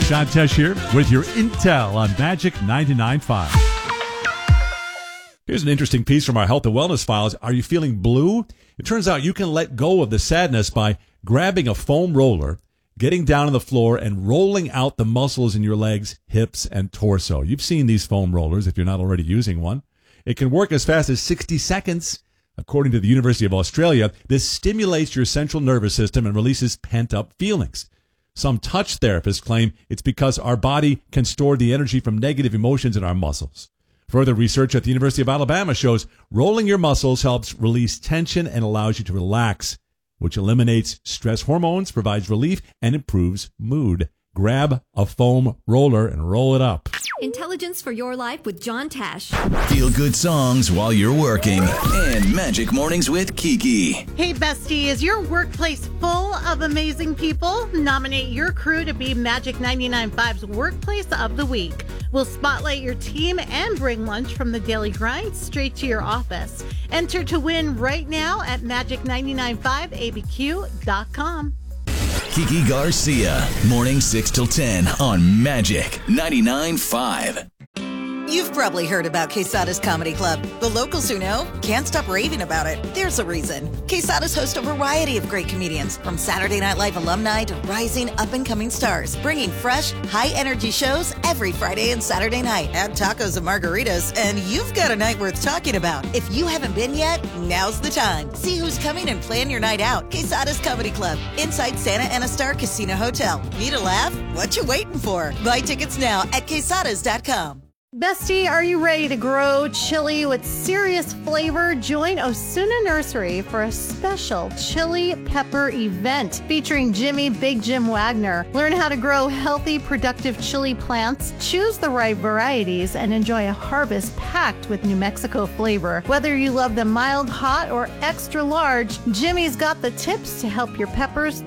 John Tesh here with your intel on Magic 99.5. Here's an interesting piece from our health and wellness files. Are you feeling blue? It turns out you can let go of the sadness by grabbing a foam roller, getting down on the floor, and rolling out the muscles in your legs, hips, and torso. You've seen these foam rollers if you're not already using one. It can work as fast as 60 seconds. According to the University of Australia, this stimulates your central nervous system and releases pent-up feelings. Some touch therapists claim it's because our body can store the energy from negative emotions in our muscles. Further research at the University of Alabama shows rolling your muscles helps release tension and allows you to relax, which eliminates stress hormones, provides relief, and improves mood. Grab a foam roller and roll it up. Intelligence for your life with John Tesh. Feel good songs while you're working. And Magic Mornings with Kiki. Hey, bestie, is your workplace full of amazing people? Nominate your crew to be Magic 99.5's Workplace of the Week. We'll spotlight your team and bring lunch from the daily grind straight to your office. Enter to win right now at magic995abq.com. Kiki Garcia, morning 6 till 10 on Magic 99.5. You've probably heard about Quesada's Comedy Club. The locals who know can't stop raving about it. There's a reason. Quesada's host a variety of great comedians, from Saturday Night Live alumni to rising up-and-coming stars, bringing fresh, high-energy shows every Friday and Saturday night. Add tacos and margaritas, and you've got a night worth talking about. If you haven't been yet, now's the time. See who's coming and plan your night out. Quesada's Comedy Club, inside Santa Ana Star Casino Hotel. Need a laugh? What you waiting for? Buy tickets now at quesadas.com. Bestie, are you ready to grow chili with serious flavor? Join Osuna Nursery for a special chili pepper event featuring Jimmy Big Jim Wagner. Learn how to grow healthy, productive chili plants, choose the right varieties, and enjoy a harvest packed with New Mexico flavor. Whether you love them mild, hot, or extra large, Jimmy's got the tips to help your peppers